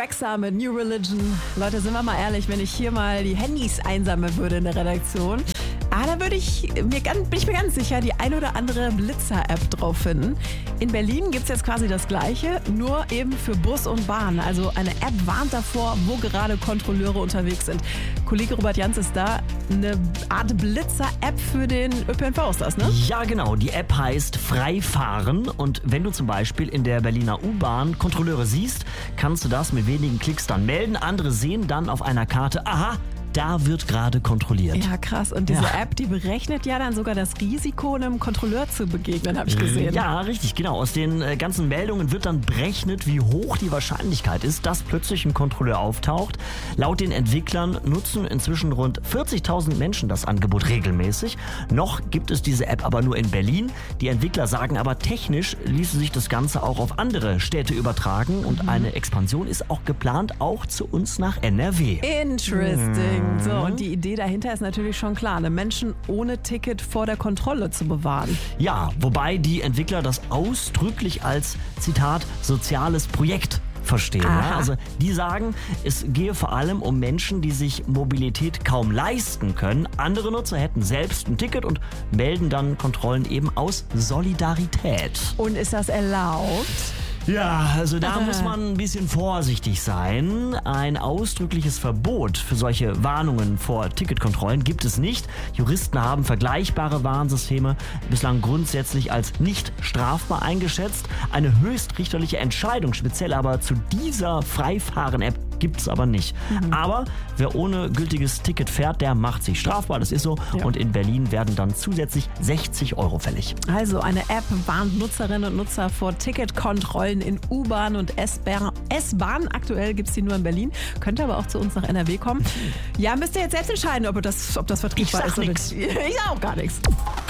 Rexha mit New Religion. Leute, sind wir mal ehrlich, wenn ich hier mal die Handys einsammeln würde in der Redaktion, da bin ich mir ganz sicher, die ein oder andere Blitzer-App drauf finden. In Berlin gibt es jetzt quasi das Gleiche, nur eben für Bus und Bahn. Also eine App warnt davor, wo gerade Kontrolleure unterwegs sind. Kollege Robert Jans ist da. Eine Art Blitzer-App für den ÖPNV ist das, ne? Ja, genau. Die App heißt Freifahren. Und wenn du zum Beispiel in der Berliner U-Bahn Kontrolleure siehst, kannst du das mit wenigen Klicks dann melden. Andere sehen dann auf einer Karte, aha, da wird gerade kontrolliert. Ja, krass. Und diese App, die berechnet ja dann sogar das Risiko, einem Kontrolleur zu begegnen, habe ich gesehen. Ja, richtig, genau. Aus den ganzen Meldungen wird dann berechnet, wie hoch die Wahrscheinlichkeit ist, dass plötzlich ein Kontrolleur auftaucht. Laut den Entwicklern nutzen inzwischen rund 40.000 Menschen das Angebot regelmäßig. Noch gibt es diese App aber nur in Berlin. Die Entwickler sagen aber, technisch ließe sich das Ganze auch auf andere Städte übertragen. Und eine Expansion ist auch geplant, auch zu uns nach NRW. Interesting. So, und die Idee dahinter ist natürlich schon klar, Menschen ohne Ticket vor der Kontrolle zu bewahren. Ja, wobei die Entwickler das ausdrücklich als, Zitat, soziales Projekt verstehen. Ja? Also die sagen, es gehe vor allem um Menschen, die sich Mobilität kaum leisten können. Andere Nutzer hätten selbst ein Ticket und melden dann Kontrollen eben aus Solidarität. Und ist das erlaubt? Ja, also da muss man ein bisschen vorsichtig sein. Ein ausdrückliches Verbot für solche Warnungen vor Ticketkontrollen gibt es nicht. Juristen haben vergleichbare Warnsysteme bislang grundsätzlich als nicht strafbar eingeschätzt. Eine höchstrichterliche Entscheidung speziell aber zu dieser Freifahren-App gibt es aber nicht. Aber wer ohne gültiges Ticket fährt, der macht sich strafbar, das ist so. Ja. Und in Berlin werden dann zusätzlich 60 € fällig. Also eine App warnt Nutzerinnen und Nutzer vor Ticketkontrollen in U-Bahn und S-Bahn. Aktuell gibt es die nur in Berlin, könnte aber auch zu uns nach NRW kommen. Ja, müsst ihr jetzt selbst entscheiden, ob das vertretbar ist. Ich sag nichts. Ich sag auch gar nichts.